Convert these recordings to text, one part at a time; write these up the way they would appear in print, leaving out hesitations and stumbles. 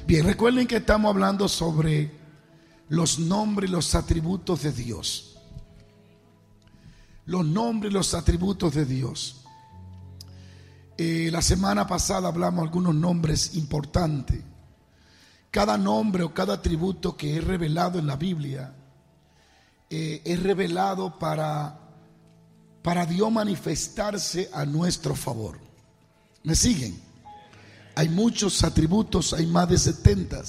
Bien, recuerden que estamos hablando sobre los nombres y los atributos de Dios. Los nombres y los atributos de Dios. La semana pasada hablamos de algunos nombres importantes. Cada nombre o cada atributo que es revelado en la Biblia es revelado para Dios manifestarse a nuestro favor. ¿Me siguen? Hay muchos atributos, hay más de 70,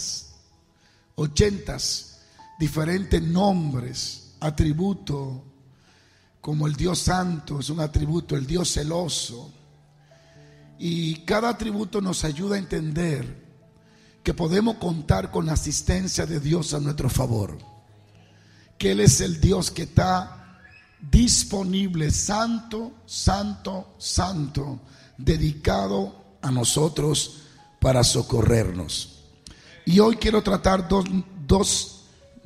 80 diferentes nombres, atributos, como el Dios santo es un atributo, el Dios celoso. Y cada atributo nos ayuda a entender que podemos contar con la asistencia de Dios a nuestro favor. Que Él es el Dios que está disponible, santo, santo, santo, dedicado a nosotros para socorrernos. Y hoy quiero tratar dos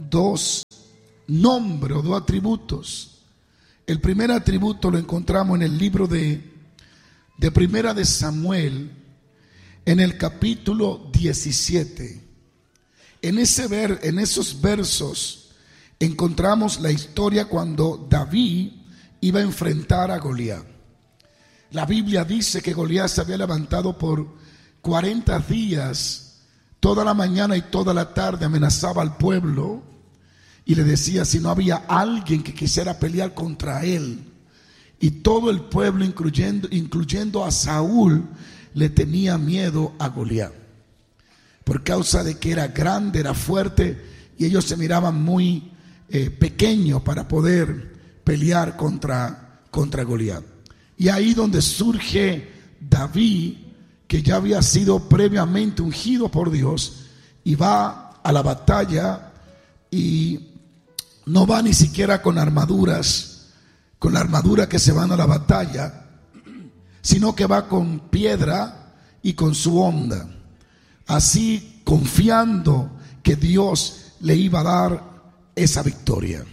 nombres o dos atributos. El primer atributo lo encontramos en el libro de Primera de Samuel, en el capítulo 17. En esos versos encontramos la historia cuando David iba a enfrentar a Goliat. La Biblia dice que Goliat se había levantado por 40 días, toda la mañana y toda la tarde amenazaba al pueblo y le decía si no había alguien que quisiera pelear contra él. Y todo el pueblo, incluyendo a Saúl, le tenía miedo a Goliat, por causa de que era grande, era fuerte, y ellos se miraban muy pequeños para poder pelear contra Goliat. Y ahí donde surge David, que ya había sido previamente ungido por Dios, y va a la batalla y no va ni siquiera con armaduras, con la armadura que se van a la batalla, sino que va con piedra y con su honda, así confiando que Dios le iba a dar esa victoria.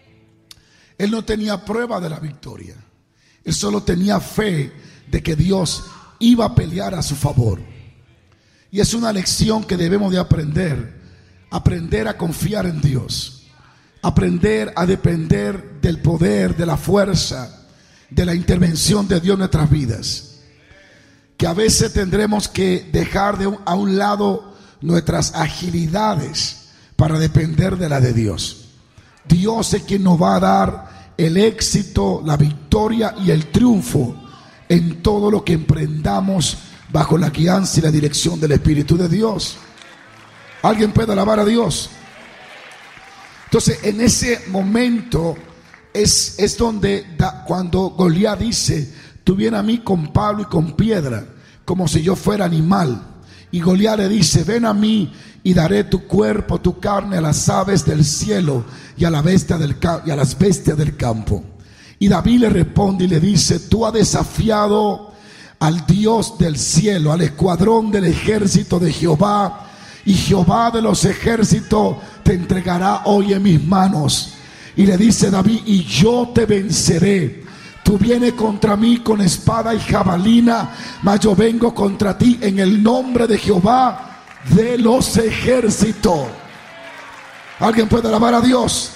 Él no tenía prueba de la victoria. Él solo tenía fe de que Dios iba a pelear a su favor. Y es una lección que debemos de aprender a confiar en Dios, aprender a depender del poder, de la fuerza, de la intervención de Dios en nuestras vidas. Que a veces tendremos que dejar a un lado nuestras agilidades para depender de la de Dios. Dios es quien nos va a dar el éxito, la victoria y el triunfo en todo lo que emprendamos bajo la guianza y la dirección del Espíritu de Dios. ¿Alguien puede alabar a Dios? Entonces, en ese momento es donde cuando Goliat dice: tú vienes a mí con palo y con piedra, como si yo fuera animal. Y Goliat le dice: ven a mí y daré tu cuerpo, tu carne a las aves del cielo y a las bestias del campo. Y David le responde y le dice: tú has desafiado al Dios del cielo, al escuadrón del ejército de Jehová, y Jehová de los ejércitos te entregará hoy en mis manos. Y le dice David: y yo te venceré. Tú vienes contra mí con espada y jabalina, mas yo vengo contra ti en el nombre de Jehová de los ejércitos. ¿Alguien puede alabar a Dios?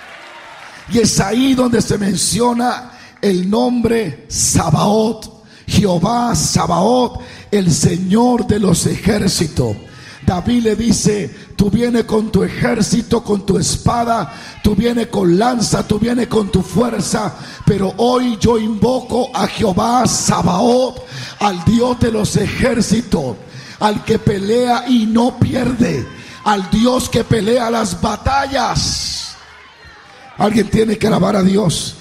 Y es ahí donde se menciona el nombre Sabaoth. Jehová Sabaoth, el Señor de los ejércitos. David le dice: tú vienes con tu ejército, con tu espada, tú vienes con lanza, tú vienes con tu fuerza, pero hoy yo invoco a Jehová Sabaoth, al Dios de los ejércitos, al que pelea y no pierde, al Dios que pelea las batallas. Alguien tiene que alabar a Dios.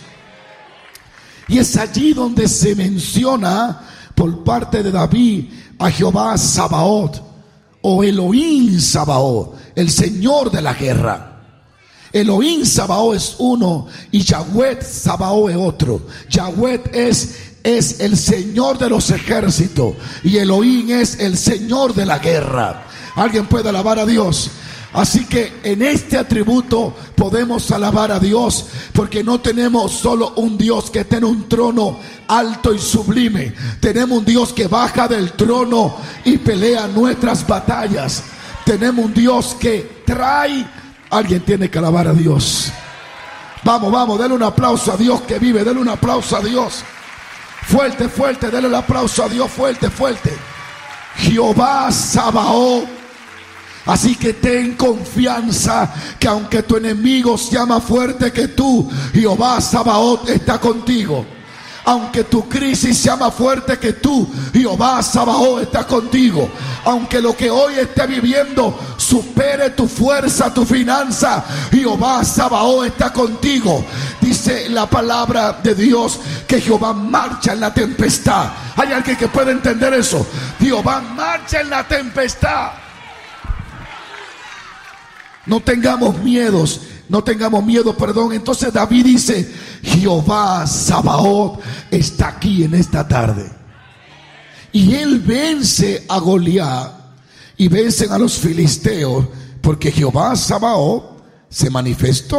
Y es allí donde se menciona por parte de David a Jehová Sabaoth, o Elohim Sabaoth, el Señor de la guerra. Elohim Sabaoth es uno y Yahweh Sabaoth es otro. Yahweh es el Señor de los ejércitos y Elohim es el Señor de la guerra. Alguien puede alabar a Dios. Así que en este atributo podemos alabar a Dios, porque no tenemos solo un Dios que tiene un trono alto y sublime. Tenemos un Dios que baja del trono y pelea nuestras batallas. Tenemos un Dios que trae. Alguien tiene que alabar a Dios. Vamos, vamos, denle un aplauso a Dios que vive. Denle un aplauso a Dios. Fuerte, fuerte, denle el aplauso a Dios. Fuerte, fuerte. Jehová Sabaoth. Así que ten confianza que aunque tu enemigo sea más fuerte que tú, Jehová Sabaoth está contigo. Aunque tu crisis sea más fuerte que tú, Jehová Sabaoth está contigo. Aunque lo que hoy esté viviendo supere tu fuerza, tu finanza, Jehová Sabaoth está contigo. Dice la palabra de Dios que Jehová marcha en la tempestad. ¿Hay alguien que puede entender eso? Jehová marcha en la tempestad. No tengamos miedos. No tengamos miedo, perdón. Entonces David dice: Jehová Sabaoth está aquí en esta tarde. Y él vence a Goliat y vencen a los filisteos, porque Jehová Sabaoth se manifestó.